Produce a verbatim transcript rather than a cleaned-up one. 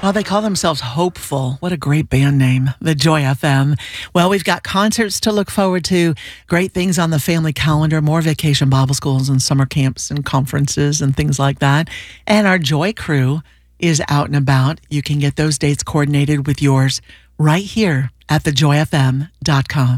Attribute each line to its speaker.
Speaker 1: Well, they call themselves Hopeful. What a great band name, the Joy F M. Well, we've got concerts to look forward to, great things on the family calendar, more vacation Bible schools and summer camps and conferences and things like that. And our Joy crew is out and about. You can get those dates coordinated with yours right here at the joy f m dot com.